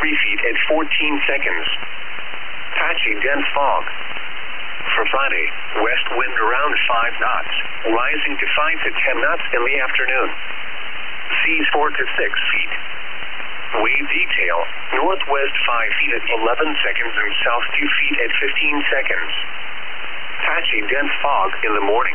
3 feet at 14 seconds. Patchy dense fog. For Friday, west wind around 5 knots, rising to 5 to 10 knots in the afternoon. Seas 4 to 6 feet. Wave detail, northwest 5 feet at 11 seconds and south 2 feet at 15 seconds. Patchy dense fog in the morning.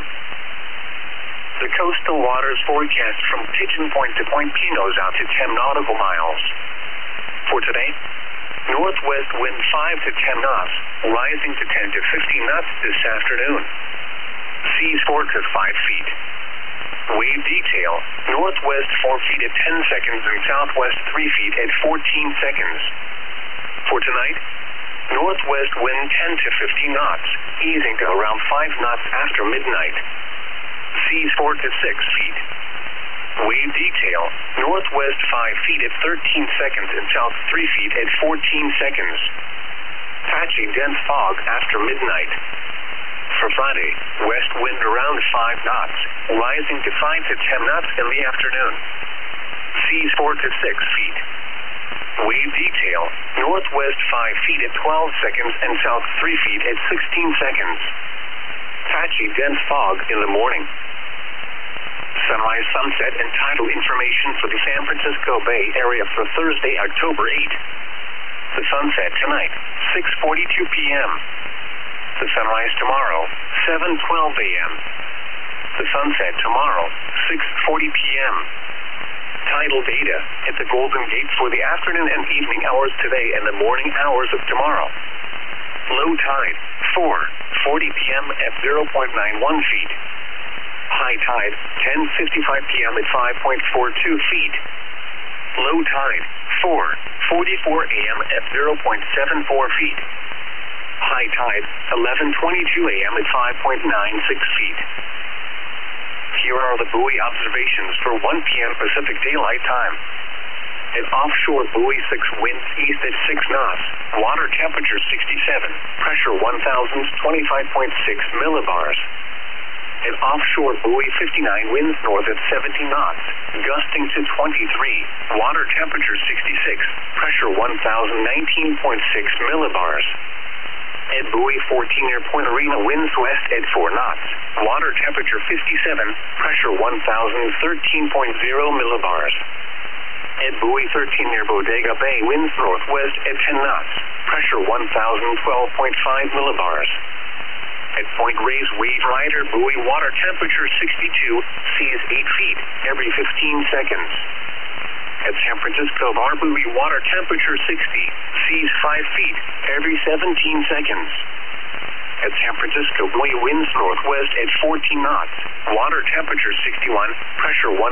The coastal waters forecast from Pigeon Point to Point Pinos out to 10 nautical miles. For today, northwest wind 5 to 10 knots, rising to 10 to 15 knots this afternoon. Seas 4 to 5 feet. Wave detail, northwest 4 feet at 10 seconds and southwest 3 feet at 14 seconds. For tonight, northwest wind 10 to 15 knots, easing to around 5 knots after midnight. Seas 4 to 6 feet. Wave detail, northwest 5 feet at 13 seconds and south 3 feet at 14 seconds. Patchy dense fog after midnight. For Friday, west wind around 5 knots, rising to 5 to 10 knots in the afternoon. Seas 4 to 6 feet. Wave detail, northwest 5 feet at 12 seconds and south 3 feet at 16 seconds. Patchy dense fog in the morning. Sunrise, sunset, and tidal information for the San Francisco Bay Area for Thursday, October 8. The sunset tonight, 6:42 p.m. The sunrise tomorrow, 7:12 a.m. The sunset tomorrow, 6:40 p.m. Tidal data at the Golden Gate for the afternoon and evening hours today and the morning hours of tomorrow. Low tide, 4:40 p.m. at 0.91 feet. High tide, 10:55 p.m. at 5.42 feet. Low tide, 4:44 a.m. at 0.74 feet. High tide, 11:22 a.m. at 5.96 feet. Here are the buoy observations for 1 p.m. Pacific Daylight Time. An offshore buoy 6 winds east at 6 knots, water temperature 67, pressure 1,025.6 millibars. An offshore buoy 59 winds north at 70 knots, gusting to 23, water temperature 66, pressure 1,019.6 millibars. At buoy 14 near Point Arena winds west at 4 knots, water temperature 57, pressure 1,013.0 millibars. At buoy 13 near Bodega Bay winds northwest at 10 knots, pressure 1,012.5 millibars. At Point Reyes Wave Rider buoy water temperature 62, seas 8 feet every 15 seconds. At San Francisco Bar buoy water temperature 60, seas 5 feet every 17 seconds. At San Francisco buoy winds northwest at 14 knots, water temperature 61, pressure 1,012.0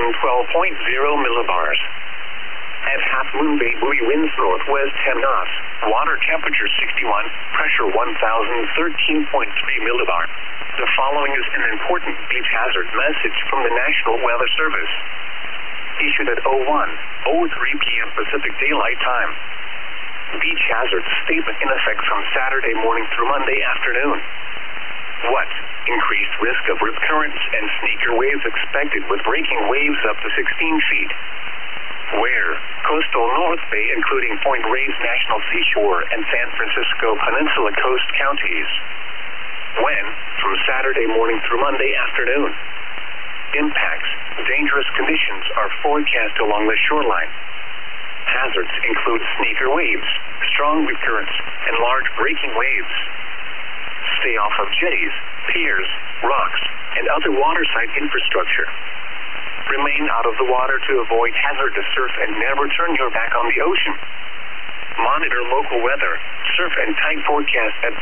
millibars. At Half Moon Bay buoy winds northwest 10 knots, water temperature 61, pressure 1,013.3 millibar. The following is an important beach hazard message from the National Weather Service. Issued at 01:03 p.m. Pacific Daylight Time. Beach hazard statement in effect from Saturday morning through Monday afternoon. What? Increased risk of rip currents and sneaker waves expected with breaking waves up to 16 feet. Where? Coastal North Bay including Point Reyes National Seashore and San Francisco Peninsula Coast counties. When? From Saturday morning through Monday afternoon. Impacts. Dangerous conditions are forecast along the shoreline. Hazards include sneaker waves, strong rip currents, and large breaking waves. Stay off of jetties, piers, rocks, and other waterside infrastructure. Remain out of the water to avoid hazardous surf and never turn your back on the ocean. Monitor local weather, surf and tide forecast at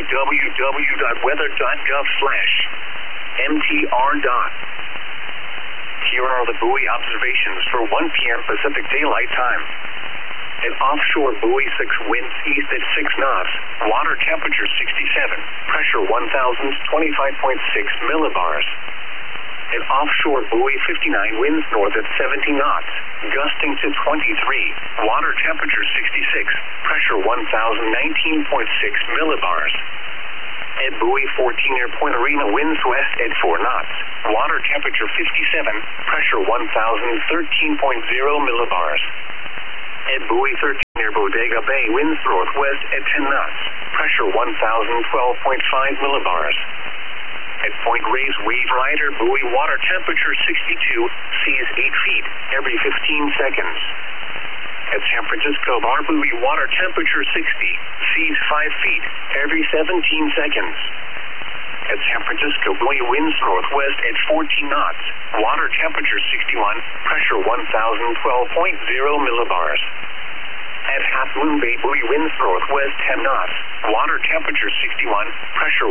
www.weather.gov/mtr. Here are the buoy observations for 1 p.m. Pacific Daylight Time. An offshore buoy 6 winds east at 6 knots, water temperature 67, pressure 1,025.6 millibars. An offshore buoy 59 winds north at 70 knots, gusting to 23, water temperature 66, pressure 1,019.6 millibars. At buoy 14 near Point Arena winds west at 4 knots, water temperature 57, pressure 1,013.0 millibars. At buoy 13 near Bodega Bay winds northwest at 10 knots. Pressure 1,012.5 millibars. At Point Reyes Wave Rider buoy water temperature 62, seas 8 feet every 15 seconds. At San Francisco Bar buoy water temperature 60, seas 5 feet every 17 seconds. At San Francisco buoy winds northwest at 14 knots. Water temperature 61, pressure 1,012.0 millibars. At Half Moon Bay buoy winds northwest 10 knots. Water temperature 61, pressure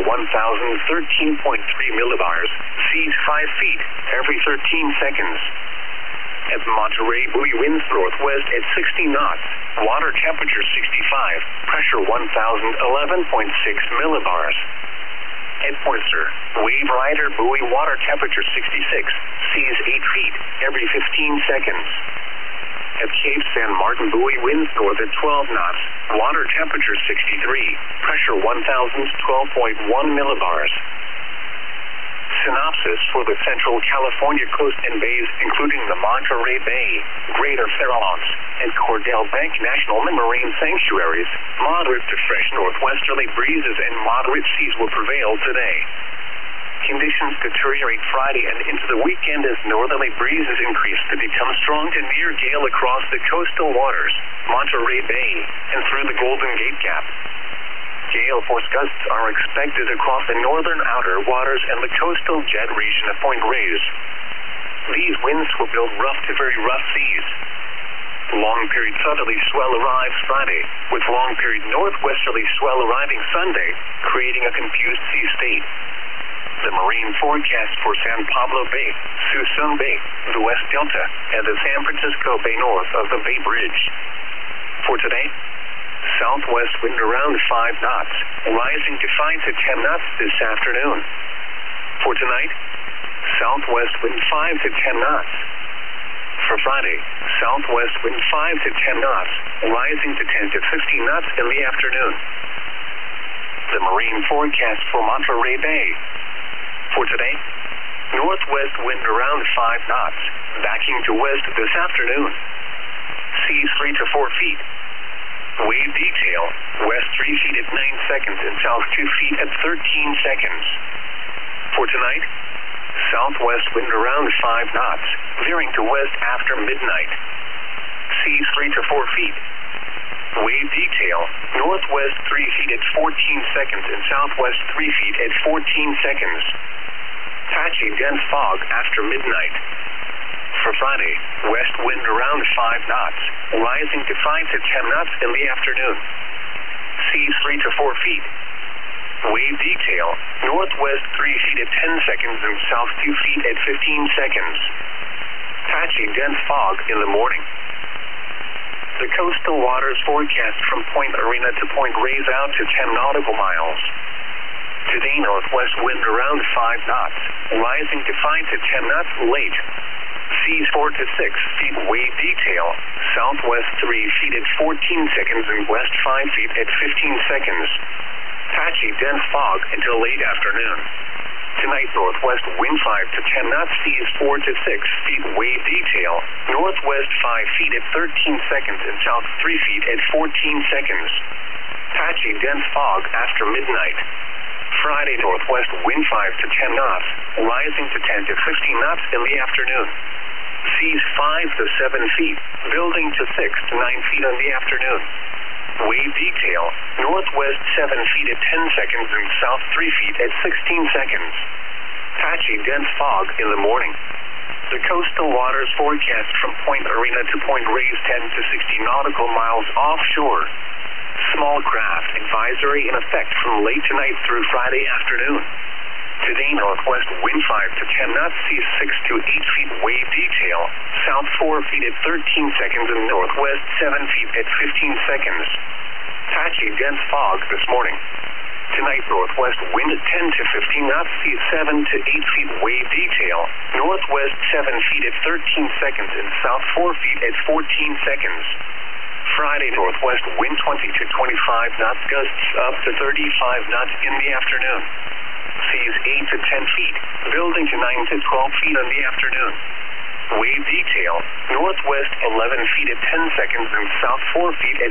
1,013.3 millibars. Seas 5 feet every 13 seconds. At Monterey buoy winds northwest at 60 knots. Water temperature 65, pressure 1,011.6 millibars. At Poynter, Wave Rider buoy water temperature 66, seas 8 feet every 15 seconds. At Cape San Martin buoy winds north at 12 knots. Water temperature 63, pressure 1,012.1 millibars. Synopsis for the Central California coast and bays, including the Monterey Bay, Greater Farallones, and Cordell Bank National Marine Sanctuaries, moderate to fresh northwesterly breezes and moderate seas will prevail today. Conditions deteriorate Friday and into the weekend as northerly breezes increase to become strong to near gale across the coastal waters, Monterey Bay, and through the Golden Gate Gap. Gale force gusts are expected across the northern outer waters and the coastal jet region of Point Reyes. These winds will build rough to very rough seas. Long-period southerly swell arrives Friday, with long-period northwesterly swell arriving Sunday, creating a confused sea state. The marine forecast for San Pablo Bay, Suisun Bay, the West Delta, and the San Francisco Bay north of the Bay Bridge. For today, southwest wind around 5 knots, rising to 5 to 10 knots this afternoon. For tonight, southwest wind 5 to 10 knots. For Friday, southwest wind 5 to 10 knots, rising to 10 to 15 knots in the afternoon. The marine forecast for Monterey Bay. For today, northwest wind around 5 knots, backing to west this afternoon. Seas 3 to 4 feet. Wave detail, west 3 feet at 9 seconds and south 2 feet at 13 seconds. For tonight, southwest wind around 5 knots, veering to west after midnight. Seas 3 to 4 feet. Wave detail, northwest 3 feet at 14 seconds and southwest 3 feet at 14 seconds. Patchy dense fog after midnight. For Friday, west wind around 5 knots, rising to 5 to 10 knots in the afternoon. Seas 3 to 4 feet. Wave detail, northwest 3 feet at 10 seconds and south 2 feet at 15 seconds. Patchy dense fog in the morning. The coastal waters forecast from Point Arena to Point Reyes out to 10 nautical miles. Today, northwest wind around 5 knots, rising to 5 to 10 knots late. Seas 4 to 6 feet wave detail, southwest 3 feet at 14 seconds and west 5 feet at 15 seconds. Patchy dense fog until late afternoon. Tonight, northwest wind 5 to 10 knots, seas 4 to 6 feet wave detail, northwest 5 feet at 13 seconds and south 3 feet at 14 seconds. Patchy dense fog after midnight. Friday, northwest wind 5 to 10 knots, rising to 10 to 15 knots in the afternoon. Seas 5 to 7 feet, building to 6 to 9 feet in the afternoon. Wave detail, northwest 7 feet at 10 seconds and south 3 feet at 16 seconds. Patchy dense fog in the morning. The coastal waters forecast from Point Arena to Point Reyes 10 to 60 nautical miles offshore. Small craft advisory in effect from late tonight through Friday afternoon. Today, northwest wind 5 to 10 knots, seas 6 to 8 feet wave detail, south 4 feet at 13 seconds and northwest 7 feet at 15 seconds. Patchy dense fog this morning. Tonight, northwest wind 10 to 15 knots, seas 7 to 8 feet wave detail, northwest 7 feet at 13 seconds and south 4 feet at 14 seconds. Friday, northwest wind 20 to 25 knots, gusts up to 35 knots in the afternoon. Seas 8 to 10 feet, building to 9 to 12 feet in the afternoon. Wave detail, northwest 11 feet at 10 seconds and south 4 feet at